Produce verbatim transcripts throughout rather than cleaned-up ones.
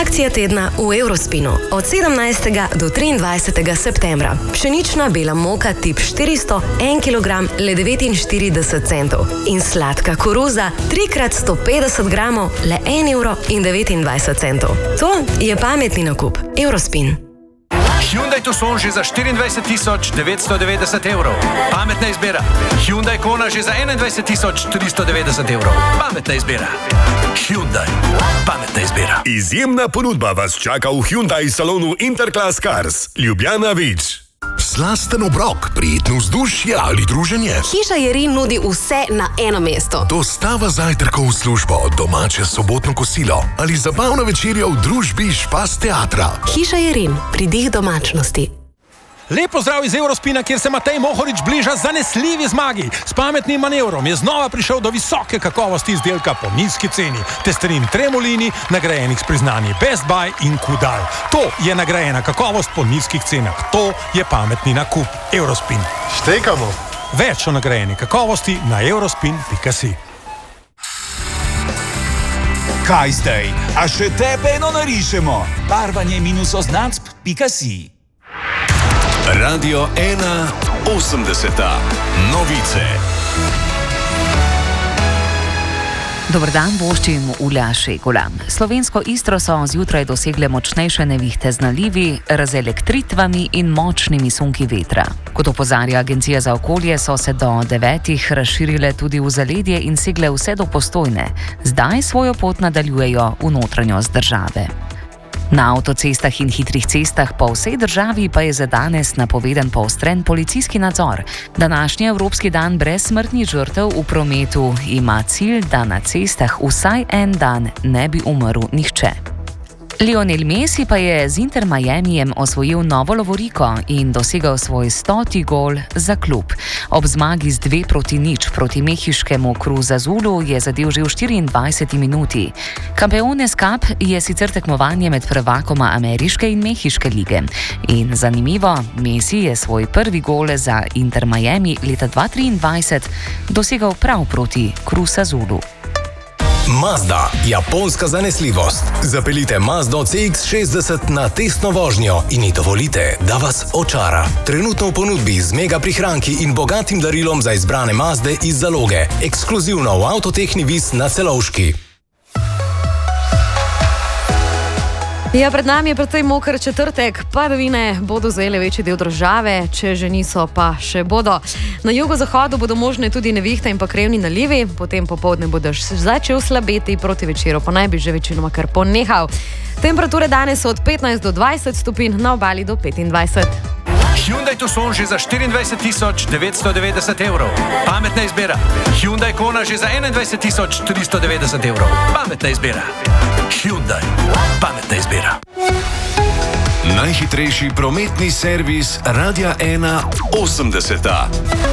Akcija tedna v Eurospinu od sedemnajstega do triindvajsetega septembra. Pšenična bela moka tip štiristo, en kilogram, le devetinštirideset centov. In sladka koruza tri krat sto petdeset gramov, le en evro in devetindvajset centov. To je pametni nakup. Eurospin. Hyundai Tucson že za štiriindvajset tisoč devetsto devetdeset evrov. Pametna izbira. Hyundai Kona že za enaindvajset tisoč tristo devetdeset evrov. Pametna izbira. Hyundai. Pametna izbira. Izjemna ponudba vas čaka v Hyundai salonu Interclass Cars. Ljubljana Vič. Slasten obrok, prijetno vzdušje ali druženje. Hiša Jerin nudi vse na eno mesto. Dostava zajtrkov v službo, domače sobotno kosilo ali zabavna večerja v družbi Špas teatra. Hiša Jerin, pridih domačnosti. Lep pozdrav iz Eurospina, kjer se Matej Mohorič bliža zanesljivi zmagi. S pametnim manevrom je znova prišel do visoke kakovosti izdelka po nizki ceni. Testerin Tremolini, nagrajenih s priznanji Best Buy in Kudal. To je nagrajena kakovost po nizkih cenah. To je pametni nakup. Eurospin. Štekamo. Več o nagrajeni kakovosti na eurospin pika si. Kaj zdaj? A še tebe eno narišemo? Barvanje minus oznacb pika si. Radio ena osemdeseta. Novice. Dober dan, voščim Ulja Šegula. Slovensko Istro so zjutraj dosegle močnejše nevihte z nalivi, razelektritvami in močnimi sunki vetra. Kot opozarja Agencija za okolje, so se do devetih razširile tudi v zaledje in segle vse do Postojne. Zdaj svojo pot nadaljujejo v notranjost države. Na avtocestah in hitrih cestah po vsej državi pa je za danes napovedan poostren policijski nadzor. Današnji Evropski dan brez smrtnih žrtev v prometu ima cilj, da na cestah vsaj en dan ne bi umrl nihče. Lionel Messi pa je z Inter Miamijem osvojil novo lovoriko in dosegal svoj stoti gol za klub. Ob zmagi z dve proti nič proti mehiškemu Cruz Azulu je zadel že v štiriindvajseti minuti. Campeones Cup je sicer tekmovanje med prvakoma ameriške in mehiške lige. In zanimivo, Messi je svoj prvi gol za Inter Miami leta dva tisoč triindvajset dosegal prav proti Cruz Azulu. Mazda, japonska zanesljivost. Zapeljite Mazdo C X šestdeset na testno vožnjo in ji dovolite, da vas očara. Trenutno v ponudbi z mega prihranki in bogatim darilom za izbrane Mazde iz zaloge. Ekskluzivno v Avtotehni Vis na Celovški. Ja, pred nami je precej moker četrtek, padavine bodo zajele večji del države, če že niso, pa še bodo. Na jugozahodu bodo možne tudi nevihte in pa krevni nalivi, potem popoldne bo dež začel slabeti, proti večeru pa naj bi že večinoma kar ponehal. Temperature danes so od petnajst do dvajset stopinj, na obali do petindvajset. Hyundai Tucson že za štiriindvajset tisoč devetsto devetdeset evrov. Pametna izbira. Hyundai Kona že za enaindvajset tisoč tristo devetdeset evrov. Pametna izbira. Hyundai. Pametna izbira. Najhitrejši prometni servis Radia ena osemdeseta.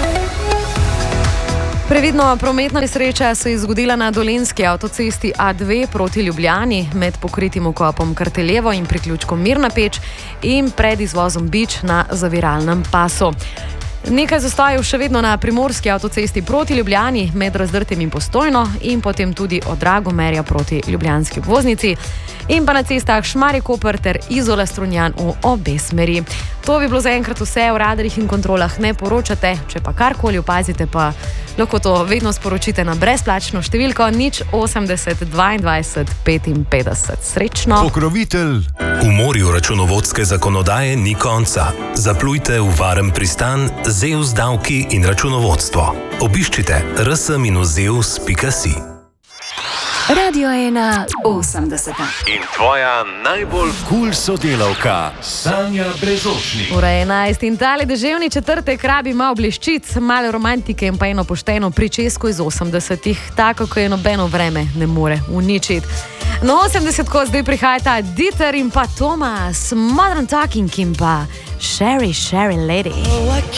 Previdno, prometna nesreča se je zgodila na dolenjski avtocesti A dve proti Ljubljani med pokritim vkopom Karteljevo in priključkom Mirna Peč in pred izvozom Bič na zaviralnem pasu. Nekaj zastojev še vedno na primorski avtocesti proti Ljubljani med Razdrtem in Postojno in potem tudi od Dragomerja proti ljubljanski obvoznici in pa na cestah Šmarje-Koper ter Izola-Strunjan v obe smeri. To bi bilo zaenkrat vse, v radarjih in kontrolah ne poročate, če pa karkoli opazite, pa lahko to vedno sporočite na brezplačno številko nič osemdeset dvaindvajset petinpetdeset. Srečno! Pokrovitelj. V morju računovodske zakonodaje ni konca. Zaplujte v varen pristan Zeus davki in računovodstvo. Obiščite r s minus zeus pika si. Radio ena osemdeseta. In tvoja najbolj kul sodelavka Sanja Brezočnik. Ura enajst in tale deževni četrtek rabi malo bleščic, malo romantike in pa eno pošteno pričesko iz osemdesetih, tako ko je nobeno vreme ne more uničiti. Na osemdesetko zdaj prihajata Dieter in pa Thomas, Modern Talking in pa Sherry, Sherry Lady.